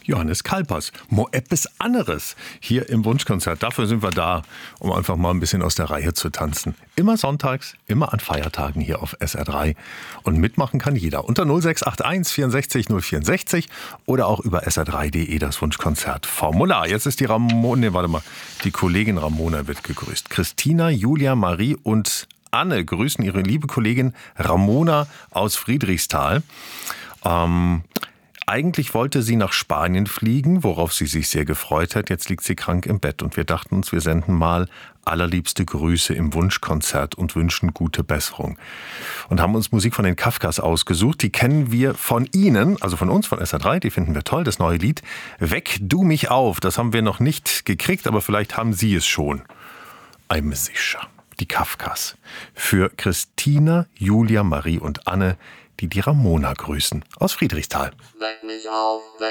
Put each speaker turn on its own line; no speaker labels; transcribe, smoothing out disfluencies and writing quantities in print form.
Johannes Kalpers. Mo etwas anderes hier im Wunschkonzert. Dafür sind wir da, um einfach mal ein bisschen aus der Reihe zu tanzen. Immer sonntags, immer an Feiertagen hier auf SR3. Und mitmachen kann jeder unter 0681 64 064 oder auch über sr3.de das Wunschkonzert-Formular. Jetzt ist die die Kollegin Ramona wird gegrüßt. Christina, Julia, Marie und Anne grüßen ihre liebe Kollegin Ramona aus Friedrichsthal. Eigentlich wollte sie nach Spanien fliegen, worauf sie sich sehr gefreut hat. Jetzt liegt sie krank im Bett und wir dachten uns, wir senden mal allerliebste Grüße im Wunschkonzert und wünschen gute Besserung. Und haben uns Musik von den Kafkas ausgesucht. Die kennen wir von Ihnen, also von uns, von SR3. Die finden wir toll, das neue Lied Weck du mich auf. Das haben wir noch nicht gekriegt, aber vielleicht haben Sie es schon. I'm sicher. Die Kafkas. Für Christina, Julia, Marie und Anne, die Ramona grüßen aus Friedrichsthal.
Weck mich auf,